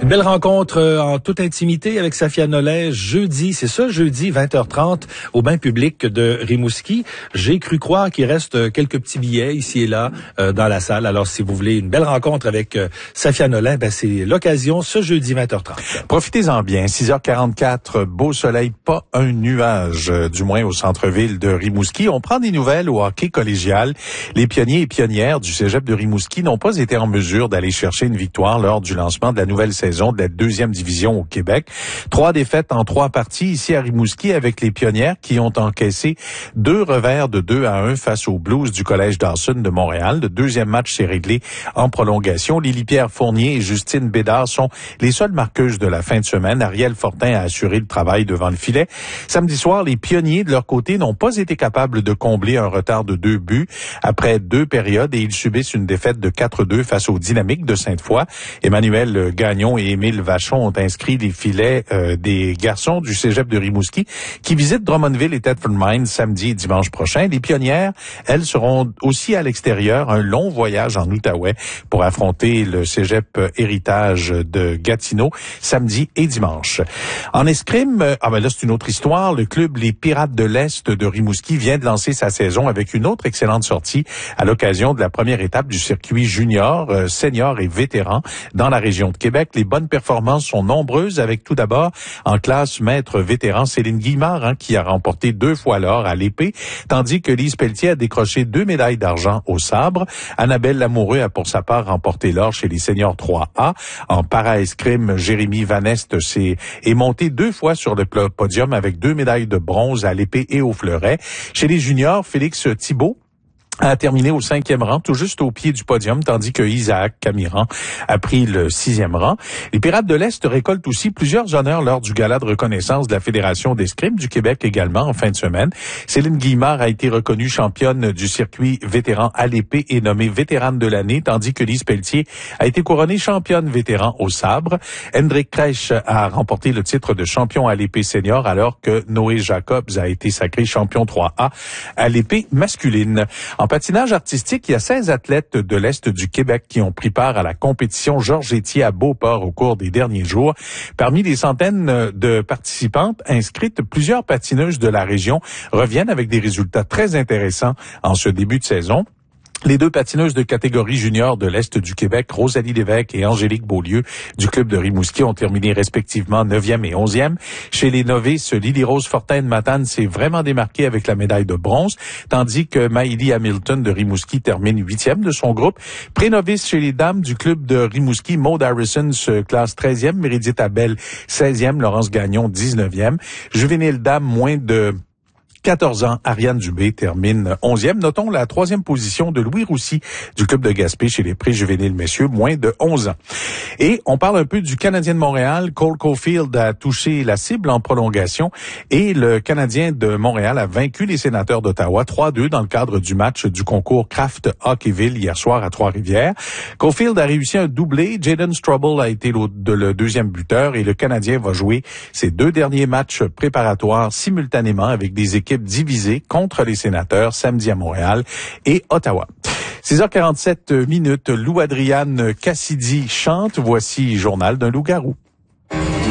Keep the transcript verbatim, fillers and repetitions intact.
Une belle rencontre euh, en toute intimité avec Safia Nolin jeudi, c'est ça, jeudi vingt heures trente au bain public de Rimouski. J'ai cru croire qu'il reste quelques petits billets ici et là euh, dans la salle. Alors si vous voulez une belle rencontre avec euh, Safia Nolin, ben c'est l'occasion ce jeudi vingt heures trente. Profitez-en bien, six heures quarante-quatre, beau soleil, pas un nuage, euh, du moins au centre-ville de Rimouski. On prend des nouvelles au hockey collégial. Les pionniers et pionnières du cégep de Rimouski n'ont pas été en mesure d'aller chercher une victoire lors du lancement de la nouvelle saison de la deuxième division au Québec. Trois défaites en trois parties ici à Rimouski avec les pionnières qui ont encaissé deux revers de deux à un face aux Blues du Collège Dawson de Montréal. Le deuxième match s'est réglé en prolongation. Lily-Pierre Fournier et Justine Bédard sont les seules marqueuses de la fin de semaine. Ariel Fortin a assuré le travail devant le filet. Samedi soir, les pionniers de leur côté n'ont pas été capables de combler un retard de deux buts après deux périodes et ils subissent une défaite de quatre deux face aux Dynamiques de Sainte-Foy. Emmanuel Gagnon et Émile Vachon ont inscrit les filets euh, des garçons du cégep de Rimouski qui visitent Drummondville et Thetford Mines samedi et dimanche prochain. Les pionnières, elles, seront aussi à l'extérieur, un long voyage en Outaouais pour affronter le cégep Héritage de Gatineau samedi et dimanche. En escrime, euh, ah ben là c'est une autre histoire, le club Les Pirates de l'Est de Rimouski vient de lancer sa saison avec une autre excellente sortie à l'occasion de la première étape du circuit junior, euh, senior et vétéran dans la région de Québec. Les bonnes performances sont nombreuses avec tout d'abord en classe maître vétéran Céline Guimard hein, qui a remporté deux fois l'or à l'épée, tandis que Lise Pelletier a décroché deux médailles d'argent au sabre. Annabelle Lamoureux a pour sa part remporté l'or chez les seniors trois A. En para-escrime, Jérémy Vanest s'est est monté deux fois sur le podium avec deux médailles de bronze à l'épée et au fleuret. Chez les juniors, Félix Thibault a terminé au cinquième rang, tout juste au pied du podium, tandis que Isaac Camiran a pris le sixième rang. Les Pirates de l'Est récoltent aussi plusieurs honneurs lors du gala de reconnaissance de la Fédération d'escrime du Québec également en fin de semaine. Céline Guimard a été reconnue championne du circuit vétéran à l'épée et nommée vétérane de l'année, tandis que Lise Pelletier a été couronnée championne vétéran au sabre. Hendrik Kresch a remporté le titre de champion à l'épée senior, alors que Noé Jacobs a été sacré champion trois A à l'épée masculine. En patinage artistique, il y a seize athlètes de l'Est du Québec qui ont pris part à la compétition Georges Étier à Beauport au cours des derniers jours. Parmi les centaines de participantes inscrites, plusieurs patineuses de la région reviennent avec des résultats très intéressants en ce début de saison. Les deux patineuses de catégorie junior de l'Est du Québec, Rosalie Lévesque et Angélique Beaulieu du club de Rimouski, ont terminé respectivement neuvième et onzième. Chez les novices, Lily-Rose Fortin de Matane s'est vraiment démarquée avec la médaille de bronze, tandis que Maïli Hamilton de Rimouski termine huitième de son groupe. Pré-novice chez les dames du club de Rimouski, Maud Harrison se classe treizième, Méridith Abel seizième, Laurence Gagnon dix-neuvième. Juvénile dame, moins de quatorze ans, Ariane Dubé termine onzième. Notons la troisième position de Louis Roussy du club de Gaspé chez les préjuvéniles messieurs, moins de onze ans. Et on parle un peu du Canadien de Montréal. Cole Caulfield a touché la cible en prolongation et le Canadien de Montréal a vaincu les Sénateurs d'Ottawa trois deux dans le cadre du match du concours Kraft Hockeyville hier soir à Trois-Rivières. Caulfield a réussi un doublé. Jaden Struble a été le, de, le deuxième buteur et le Canadien va jouer ses deux derniers matchs préparatoires simultanément avec des équipes divisées contre les Sénateurs samedi à Montréal et Ottawa. six heures quarante-sept minutes, Lou Adriane Cassidy chante. Voici Journal d'un loup-garou.